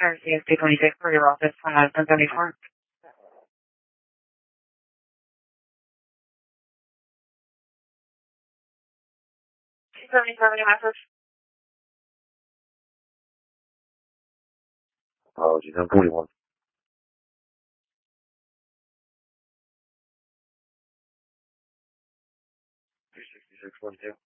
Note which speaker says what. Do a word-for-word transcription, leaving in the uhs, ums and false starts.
Speaker 1: Sir, C S P twenty-six for your office, uh, ten seventy-four. ten seventy-seven, your message.
Speaker 2: Apologies, I'm forty-one. two sixty-six, one two.